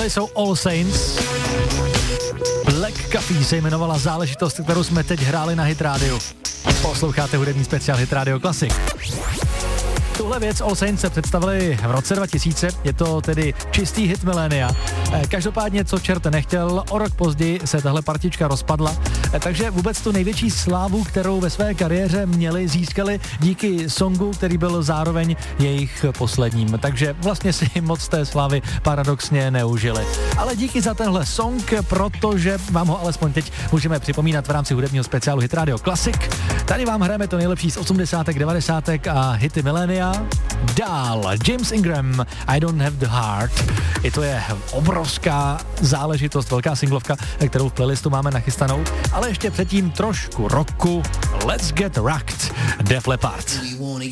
Tohle jsou All Saints. Black Coffee se jmenovala záležitost, kterou jsme teď hráli na Hit Radio. Posloucháte hudební speciál Hit Radio Classic. Tuhle věc All Saints se představili v roce 2000, je to tedy čistý hit milénia. Každopádně, co čert nechtěl, o rok později se tahle partička rozpadla, takže vůbec tu největší slávu, kterou ve své kariéře měli, získali díky songu, který byl zároveň jejich posledním. Takže vlastně si moc té slávy paradoxně neužili. Ale díky za tenhle song, protože vám ho alespoň teď můžeme připomínat v rámci hudebního speciálu Hit Radio Classic. Tady vám hrajeme to nejlepší z 80. 90. a hity milénia. Dál James Ingram, I Don't Have the Heart. I to je obrovská záležitost, velká singlovka, kterou v playlistu máme nachystanou. Ale ještě předtím trošku rocku. Let's Get Rocked, Def Leppard.